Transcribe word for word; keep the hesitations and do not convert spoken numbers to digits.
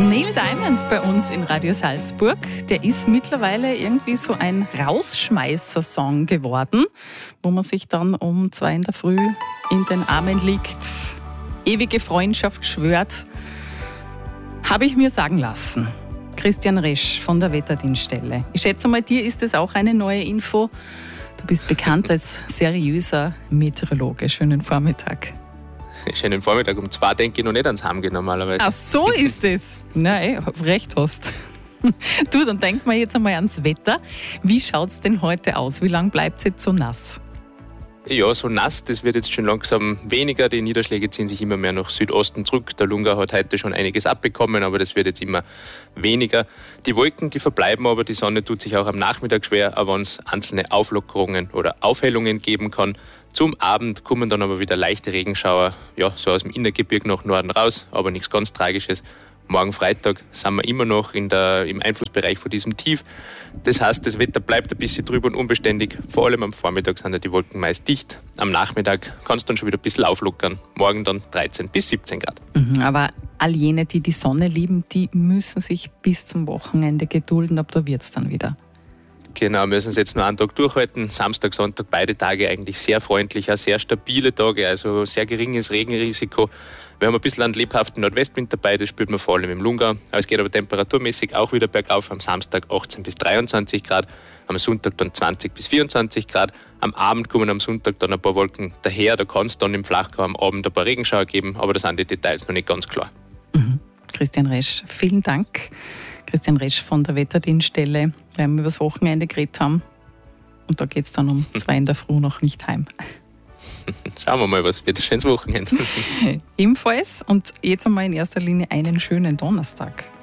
Neil Diamond bei uns in Radio Salzburg, der ist mittlerweile irgendwie so ein Rausschmeißer-Song geworden, wo man sich dann um zwei in der Früh in den Armen liegt, ewige Freundschaft schwört. Habe ich mir sagen lassen. Christian Resch von der Wetterdienststelle. Ich schätze mal, dir ist es auch eine neue Info. Du bist bekannt als seriöser Meteorologe. Schönen Vormittag. Schönen Vormittag. Um zwei denke ich noch nicht ans Heimgehen normalerweise. Ach, so ist es. Nein, recht hast. Du, dann denken wir jetzt einmal ans Wetter. Wie schaut es denn heute aus? Wie lange bleibt es jetzt so nass? Ja, so nass, das wird jetzt schon langsam weniger. Die Niederschläge ziehen sich immer mehr nach Südosten zurück. Der Lungau hat heute schon einiges abbekommen, aber das wird jetzt immer weniger. Die Wolken, die verbleiben, aber die Sonne tut sich auch am Nachmittag schwer, auch wenn es einzelne Auflockerungen oder Aufhellungen geben kann. Zum Abend kommen dann aber wieder leichte Regenschauer, ja, so aus dem Innergebirge nach Norden raus, aber nichts ganz Tragisches. Morgen Freitag sind wir immer noch in der, im Einflussbereich von diesem Tief. Das heißt, das Wetter bleibt ein bisschen trüb und unbeständig. Vor allem am Vormittag sind ja die Wolken meist dicht. Am Nachmittag kann es dann schon wieder ein bisschen auflockern. Morgen dann dreizehn bis siebzehn Grad. Mhm, aber all jene, die die Sonne lieben, die müssen sich bis zum Wochenende gedulden. Ab da wird es dann wieder. Genau, müssen es jetzt nur einen Tag durchhalten. Samstag, Sonntag, beide Tage eigentlich sehr freundlich, auch sehr stabile Tage, also sehr geringes Regenrisiko. Wir haben ein bisschen einen lebhaften Nordwestwind dabei, das spürt man vor allem im Lungau. Es geht aber temperaturmäßig auch wieder bergauf. Am Samstag achtzehn bis dreiundzwanzig Grad, am Sonntag dann zwanzig bis vierundzwanzig Grad. Am Abend kommen am Sonntag dann ein paar Wolken daher, da kann es dann im Flachgau am Abend ein paar Regenschauer geben, aber da sind die Details noch nicht ganz klar. Mhm. Christian Resch, vielen Dank. Christian Resch von der Wetterdienststelle, weil wir über das Wochenende geredet haben. Und da geht es dann um zwei in der Früh noch nicht heim. Schauen wir mal, was wird ein schönes Wochenende. Ebenfalls und jetzt einmal in erster Linie einen schönen Donnerstag.